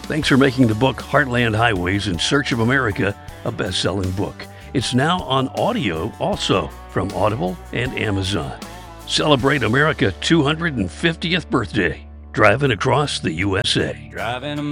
Thanks for making the book Heartland Highways in Search of America a best-selling book. It's now on audio also from Audible and Amazon. Celebrate America's 250th birthday, driving across the USA. Driving